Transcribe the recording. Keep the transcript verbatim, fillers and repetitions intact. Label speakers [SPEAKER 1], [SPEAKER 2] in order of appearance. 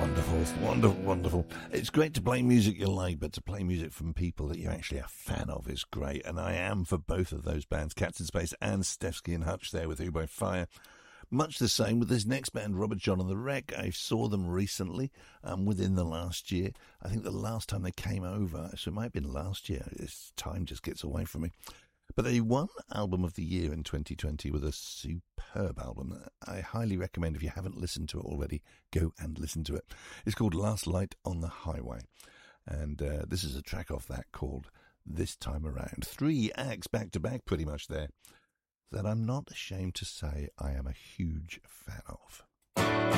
[SPEAKER 1] Wonderful, wonderful, wonderful. It's great to play music you like, but to play music from people that you're actually a fan of is great. And I am for both of those bands, Cats in Space and Stefsky and Hutch there with Who by Fire. Much the same with this next band, Robert John and the Wreck. I saw them recently, um, within the last year. I think the last time they came over, so it might have been last year. This time just gets away from me. But they won Album of the Year in twenty twenty with a superb album. I highly recommend, if you haven't listened to it already, go and listen to it. It's called Last Light on the Highway. And uh, this is a track off that called This Time Around. Three acts back to back pretty much there that I'm not ashamed to say I am a huge fan of.